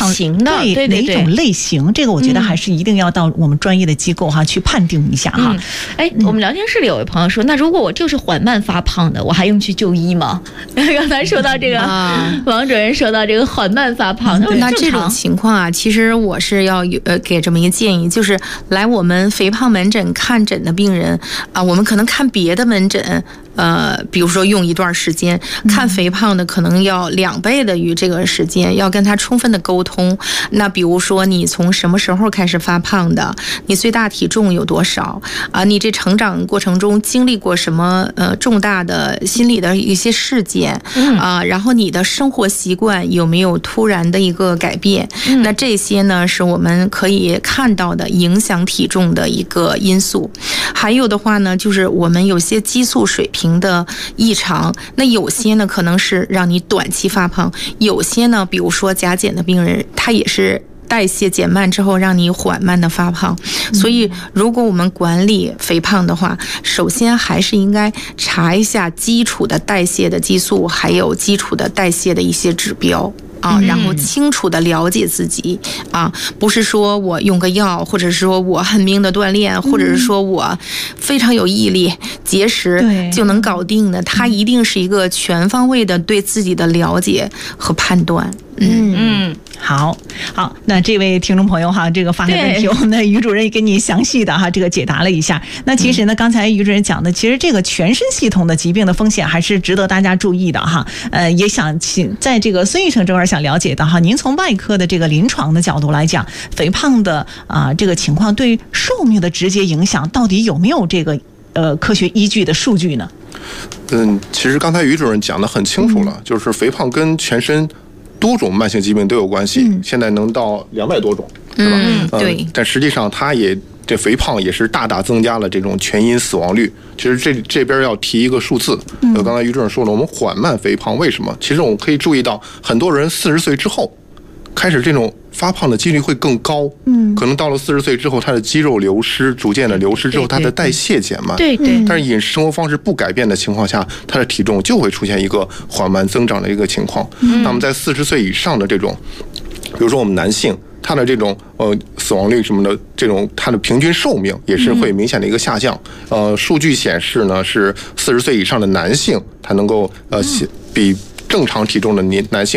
型的，对哪一种类型，这个我觉得还是一定要到我们专业的机构去判定一下哈。 我们聊天室里有位朋友说，那如果我就是缓慢发胖的，我还用去就医吗？刚才说到这个，王主任说到这个缓慢发胖， 那这种情况啊，其实我是要给这么一个建议，就是来我们肥胖门诊看诊的病人啊，我们可能看别的门诊。比如说用一段时间，看肥胖的可能要2倍的于这个时间，要跟他充分的沟通。那比如说你从什么时候开始发胖的？你最大体重有多少？啊，你这成长过程中经历过什么重大的心理的一些事件？啊，然后你的生活习惯有没有突然的一个改变？那这些呢是我们可以看到的影响体重的一个因素。还有的话呢，就是我们有些激素水平的异常，那有些呢可能是让你短期发胖，有些呢比如说甲减的病人，他也是代谢减慢之后让你缓慢的发胖。所以如果我们管理肥胖的话，首先还是应该查一下基础的代谢的激素，还有基础的代谢的一些指标啊，然后清楚的了解自己啊，不是说我用个药，或者是说我狠命的锻炼，或者是说我非常有毅力节食就能搞定的，它一定是一个全方位的对自己的了解和判断。 好，那这位听众朋友这个发来问题，我们的于主任也给你详细的这个解答了一下。那其实呢，刚才于主任讲的，其实这个全身系统的疾病的风险还是值得大家注意的也想请在这个孙医生这块想了解的您从外科的这个临床的角度来讲，肥胖的这个情况对寿命的直接影响到底有没有这个科学依据的数据呢？ 其实刚才于主任讲得很清楚了，就是肥胖跟全身多种慢性疾病都有关系，现在能到200多种，是吧？ 对。 但实际上，这肥胖也是大大增加了这种全因死亡率。其实这边要提一个数字，刚才于主任说了，我们缓慢肥胖为什么？其实我们可以注意到，很多人40岁之后开始这种发胖的几率会更高，可能到了40岁之后，他的肌肉流失逐渐的流失之后，他的代谢减慢，但是饮食生活方式不改变的情况下，他的体重就会出现一个缓慢增长的一个情况。那么在40岁以上的这种，比如说我们男性，他的这种死亡率什么的，这种他的平均寿命也是会明显的一个下降。数据显示呢，是40岁以上的男性，他能够比正常体重的男性